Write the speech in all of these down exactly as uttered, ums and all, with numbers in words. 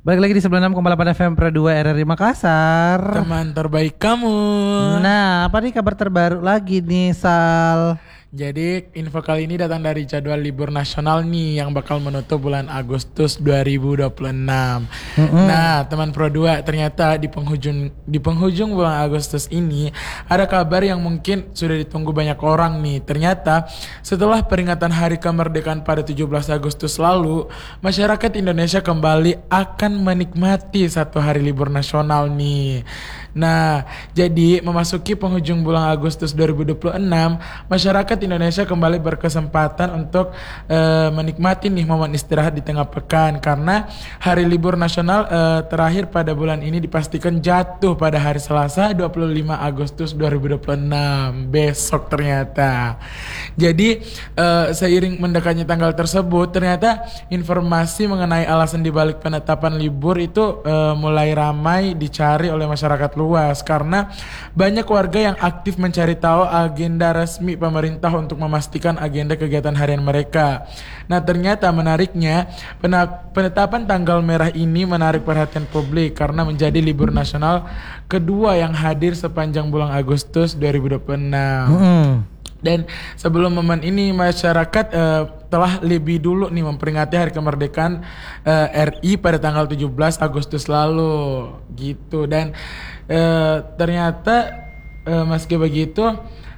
Balik lagi di sembilan puluh enam koma delapan F M Pro dua R R I Makassar. Teman terbaik kamu. Nah, apa nih kabar terbaru lagi nih, Sal? Jadi info kali ini datang dari jadwal libur nasional nih yang bakal menutup bulan Agustus dua ribu dua puluh enam. Mm-hmm. Nah, teman Pro dua, ternyata di penghujung di penghujung bulan Agustus ini ada kabar yang mungkin sudah ditunggu banyak orang nih. Ternyata setelah peringatan Hari Kemerdekaan pada tujuh belas Agustus lalu, masyarakat Indonesia kembali akan menikmati satu hari libur nasional nih. Nah, jadi memasuki penghujung bulan Agustus dua ribu dua puluh enam, masyarakat Indonesia kembali berkesempatan untuk uh, menikmati nih momen istirahat di tengah pekan karena hari libur nasional uh, terakhir pada bulan ini dipastikan jatuh pada hari Selasa dua puluh lima Agustus dua ribu dua puluh enam, besok ternyata. Jadi uh, seiring mendekatnya tanggal tersebut, ternyata informasi mengenai alasan dibalik penetapan libur itu uh, mulai ramai dicari oleh masyarakat luas karena banyak warga yang aktif mencari tahu agenda resmi pemerintah untuk memastikan agenda kegiatan harian mereka. Nah, ternyata menariknya penetapan tanggal merah ini menarik perhatian publik karena menjadi libur nasional kedua yang hadir sepanjang bulan Agustus dua ribu dua puluh enam. Mm-hmm. Dan sebelum momen ini masyarakat uh, telah lebih dulu nih memperingati Hari Kemerdekaan uh, R I pada tanggal tujuh belas Agustus lalu gitu. Dan uh, ternyata uh, meski begitu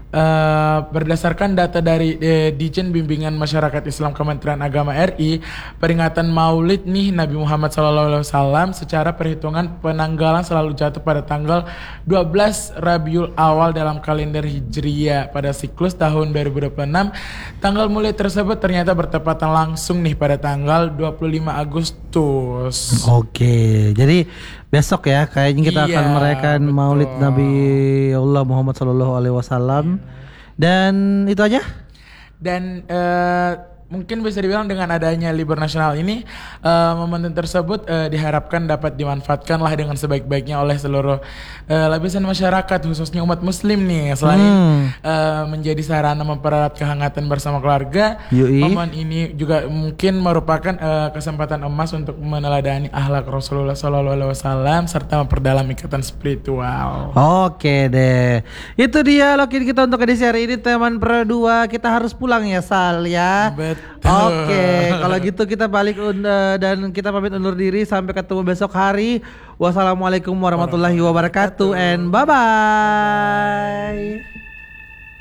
Uh, berdasarkan data dari uh, Dijen Bimbingan Masyarakat Islam Kementerian Agama R I, peringatan Maulid nih Nabi Muhammad shallallahu alaihi wasallam secara perhitungan penanggalan selalu jatuh pada tanggal dua belas Rabiul Awal dalam kalender Hijriyah pada siklus tahun dua ribu dua puluh enam. Tanggal mulai tersebut ternyata bertepatan langsung nih pada tanggal dua puluh lima Agustus. Oke, jadi besok ya kayaknya kita iya, akan merayakan betul. Maulid Nabi Allah Muhammad shallallahu alaihi wasallam. Dan itu aja. Dan uh, mungkin bisa dibilang dengan adanya libur nasional ini uh, momentum tersebut uh, diharapkan dapat dimanfaatkan lah dengan sebaik-baiknya oleh seluruh uh, lapisan masyarakat, khususnya umat muslim nih. Selain hmm. uh, menjadi sarana mempererat kehangatan bersama keluarga, Yui. momen ini juga mungkin merupakan uh, kesempatan emas untuk meneladani akhlak Rasulullah shallallahu alaihi wasallam serta memperdalam ikatan spiritual. Oke deh, itu dia lokin kita untuk edisi hari ini teman Pro dua. Kita harus pulang ya, Sal ya. Betul. Oke, kalau gitu kita balik uh, dan kita pamit undur diri sampai ketemu besok hari. Wassalamualaikum warahmatullahi wabarakatuh and bye bye.